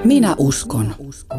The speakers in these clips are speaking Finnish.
Minä uskon.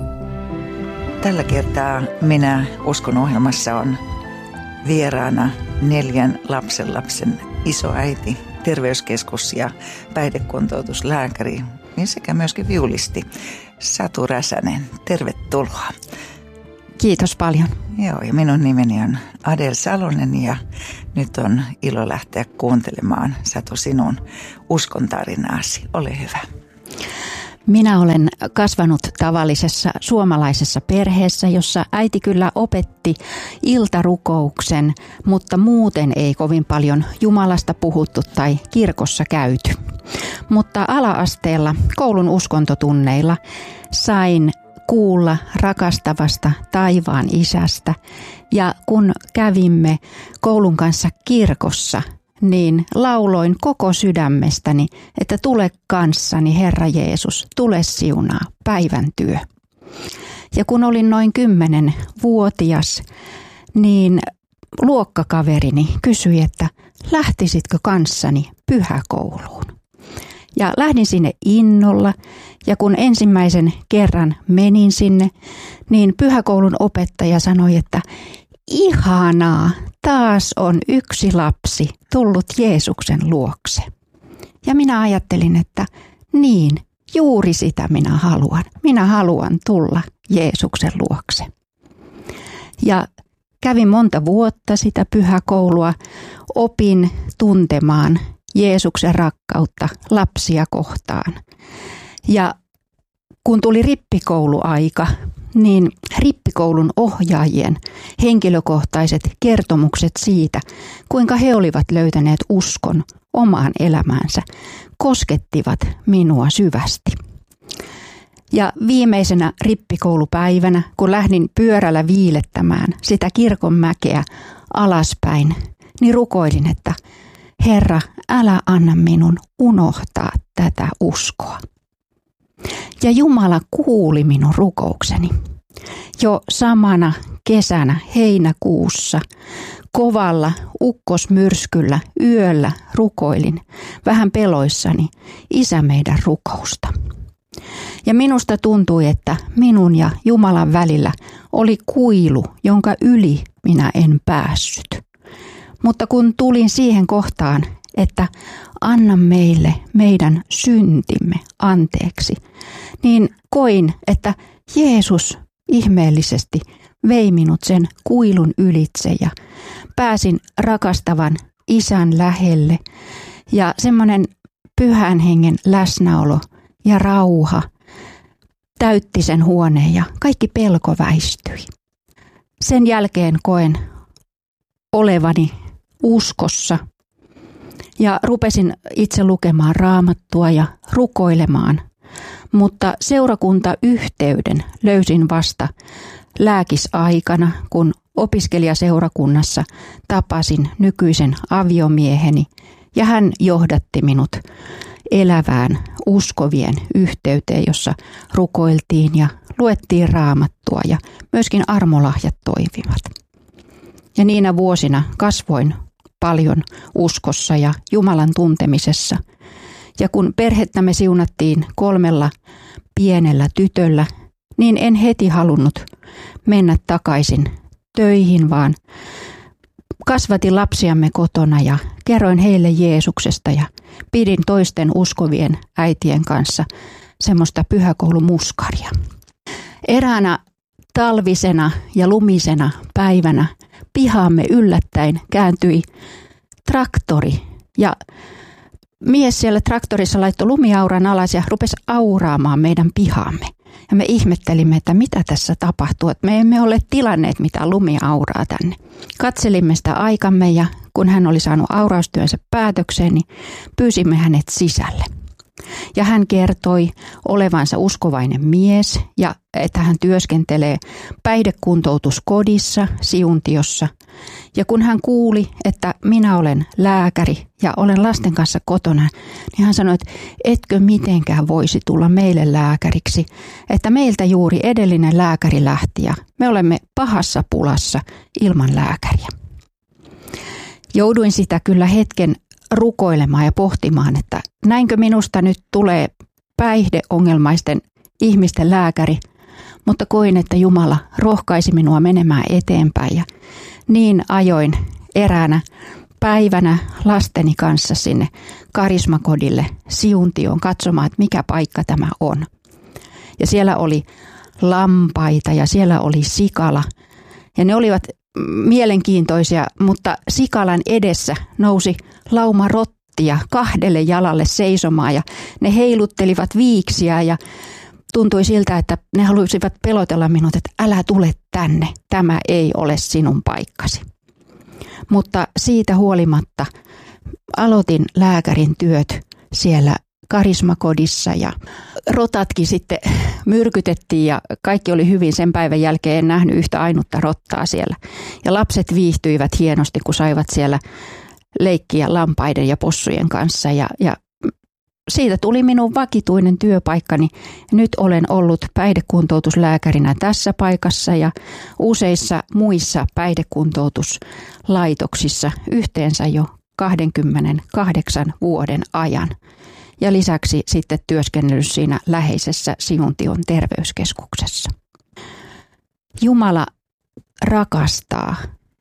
Tällä kertaa Minä uskon -ohjelmassa on vieraana 4 lapsenlapsen isoäiti, terveyskeskus- ja päihdekuntoutuslääkäri sekä myöskin viulisti Satu Räsänen. Tervetuloa. Kiitos paljon. Joo, ja minun nimeni on Adel Salonen ja nyt on ilo lähteä kuuntelemaan, Satu, sinun uskontarinaasi. Ole hyvä. Minä olen kasvanut tavallisessa suomalaisessa perheessä, jossa äiti kyllä opetti iltarukouksen, mutta muuten ei kovin paljon Jumalasta puhuttu tai kirkossa käyty. Mutta ala-asteella koulun uskontotunneilla sain kuulla rakastavasta taivaan isästä, ja kun kävimme koulun kanssa kirkossa, niin lauloin koko sydämestäni, että tule kanssani, Herra Jeesus, tule siunaa päivän työ. Ja kun olin noin 10-vuotias, niin luokkakaverini kysyi, että lähtisitkö kanssani pyhäkouluun. Ja lähdin sinne innolla, ja kun ensimmäisen kerran menin sinne, niin pyhäkoulun opettaja sanoi, että ihanaa, taas on yksi lapsi tullut Jeesuksen luokse. Ja minä ajattelin, että niin, juuri sitä minä haluan. Minä haluan tulla Jeesuksen luokse. Ja kävin monta vuotta sitä pyhäkoulua, opin tuntemaan Jeesuksen rakkautta lapsia kohtaan. Ja kun tuli rippikouluaika, niin rippikoulun ohjaajien henkilökohtaiset kertomukset siitä, kuinka he olivat löytäneet uskon omaan elämäänsä, koskettivat minua syvästi. Ja viimeisenä rippikoulupäivänä, kun lähdin pyörällä viilettämään sitä kirkonmäkeä alaspäin, niin rukoilin, että Herra, älä anna minun unohtaa tätä uskoa. Ja Jumala kuuli minun rukoukseni. Jo samana kesänä heinäkuussa kovalla ukkosmyrskyllä yöllä rukoilin vähän peloissani Isä meidän rukousta. Ja minusta tuntui, että minun ja Jumalan välillä oli kuilu, jonka yli minä en päässyt. Mutta kun tulin siihen kohtaan, että anna meille meidän syntimme anteeksi, niin koin, että Jeesus ihmeellisesti vei minut sen kuilun ylitse ja pääsin rakastavan Isän lähelle, ja semmoinen Pyhän Hengen läsnäolo ja rauha täytti sen huoneen ja kaikki pelko väistyi. Sen jälkeen koen olevani uskossa ja rupesin itse lukemaan Raamattua ja rukoilemaan, mutta seurakuntayhteyden löysin vasta lääkisaikana, kun opiskelijaseurakunnassa tapasin nykyisen aviomieheni, ja hän johdatti minut elävään uskovien yhteyteen, jossa rukoiltiin ja luettiin Raamattua ja myöskin armolahjat toimivat. Ja niinä vuosina kasvoin paljon uskossa ja Jumalan tuntemisessa. Ja kun perhettämme siunattiin 3 pienellä tytöllä, niin en heti halunnut mennä takaisin töihin, vaan kasvatin lapsiamme kotona ja kerroin heille Jeesuksesta ja pidin toisten uskovien äitien kanssa semmoista pyhäkoulumuskaria. Eräänä talvisena ja lumisena päivänä pihaamme yllättäen kääntyi traktori, ja mies siellä traktorissa laittoi lumiauran alas ja rupesi auraamaan meidän pihaamme. Ja me ihmettelimme, että mitä tässä tapahtuu, että me emme ole tilanneet mitään lumiauraa tänne. Katselimme sitä aikamme, ja kun hän oli saanut auraustyönsä päätökseen, niin pyysimme hänet sisälle. Ja hän kertoi olevansa uskovainen mies ja että hän työskentelee päihdekuntoutuskodissa Siuntiossa. Ja kun hän kuuli, että minä olen lääkäri ja olen lasten kanssa kotona, niin hän sanoi, että etkö mitenkään voisi tulla meille lääkäriksi, että meiltä juuri edellinen lääkäri lähti ja me olemme pahassa pulassa ilman lääkäriä. Jouduin sitä kyllä hetken rukoilemaan ja pohtimaan, että näinkö minusta nyt tulee päihdeongelmaisten ihmisten lääkäri, mutta koin, että Jumala rohkaisi minua menemään eteenpäin ja niin ajoin eräänä päivänä lasteni kanssa sinne karismakodille Siuntioon katsomaan, että mikä paikka tämä on. Ja siellä oli lampaita ja siellä oli sikala ja ne olivat mielenkiintoisia, mutta sikalan edessä nousi lauma rottia 2 jalalle seisomaan ja ne heiluttelivat viiksiä ja tuntui siltä, että ne halusivat pelotella minut, että älä tule tänne, tämä ei ole sinun paikkasi. Mutta siitä huolimatta aloitin lääkärin työt siellä karismakodissa ja rotatkin sitten myrkytettiin ja kaikki oli hyvin. Sen päivän jälkeen en nähnyt yhtä ainutta rottaa siellä. Ja lapset viihtyivät hienosti, kun saivat siellä leikkiä lampaiden ja possujen kanssa ja siitä tuli minun vakituinen työpaikkani. Nyt olen ollut päihdekuntoutuslääkärinä tässä paikassa ja useissa muissa päihdekuntoutuslaitoksissa yhteensä jo 28 vuoden ajan. Ja lisäksi sitten työskennellyt siinä läheisessä Siuntion terveyskeskuksessa. Jumala rakastaa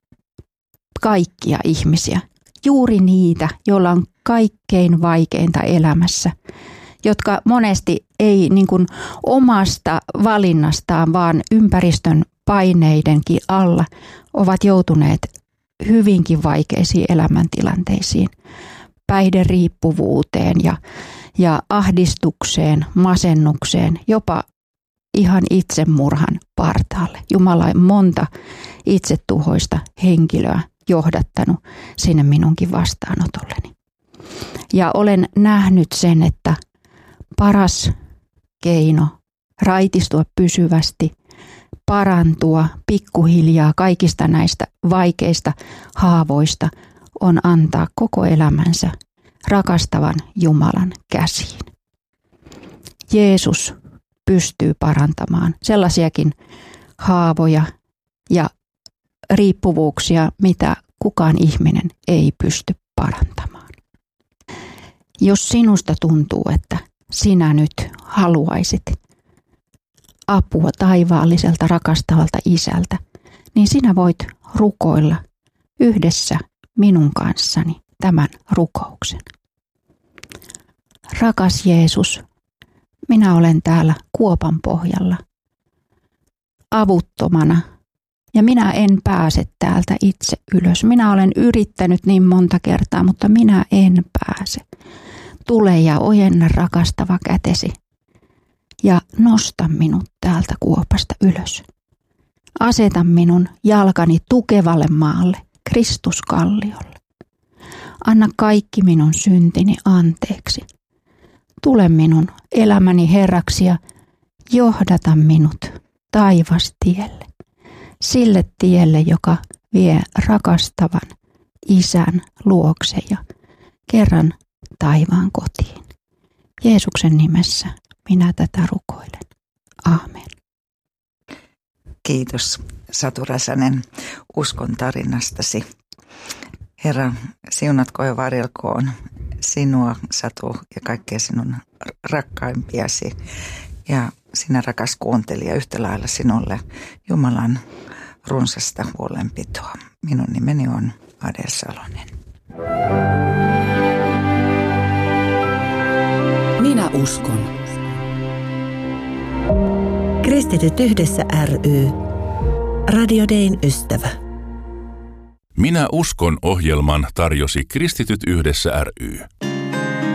kaikkia ihmisiä, juuri niitä, joilla on kaikkein vaikeinta elämässä, jotka monesti ei niin kuin omasta valinnastaan, vaan ympäristön paineidenkin alla ovat joutuneet hyvinkin vaikeisiin elämäntilanteisiin, päihderiippuvuuteen ja ahdistukseen, masennukseen, jopa ihan itsemurhan partaalle. Jumala on monta itsetuhoista henkilöä johdattanut sinne minunkin vastaanotolleni. Ja olen nähnyt sen, että paras keino raitistua pysyvästi, parantua pikkuhiljaa kaikista näistä vaikeista haavoista on antaa koko elämänsä rakastavan Jumalan käsiin. Jeesus pystyy parantamaan sellaisiakin haavoja ja riippuvuuksia, mitä kukaan ihminen ei pysty parantamaan. Jos sinusta tuntuu, että sinä nyt haluaisit apua taivaalliselta rakastavalta isältä, niin sinä voit rukoilla yhdessä minun kanssani tämän rukouksen. Rakas Jeesus, minä olen täällä kuopan pohjalla avuttomana ja minä en pääse täältä itse ylös. Minä olen yrittänyt niin monta kertaa, mutta minä en pääse. Tule ja ojenna rakastava kätesi ja nosta minut täältä kuopasta ylös. Aseta minun jalkani tukevalle maalle, Kristuskalliolle. Anna kaikki minun syntini anteeksi. Tule minun elämäni Herraksi ja johdata minut taivastielle. Sille tielle, joka vie rakastavan Isän luokse ja kerran taivaan kotiin. Jeesuksen nimessä minä tätä rukoilen. Aamen. Kiitos Satu Räsänen uskon tarinastasi. Herra, siunatko ja varjelkoon sinua, Satu, ja kaikkia sinun rakkaimpiasi. Ja sinä, rakas kuuntelija, yhtä lailla sinulle Jumalan runsasta huolenpitoa. Minun nimeni on Adel Salonen. Minä uskon. Kristityt yhdessä ry. Radio Dayn ystävä. Minä uskon -ohjelman tarjosi Kristityt yhdessä ry.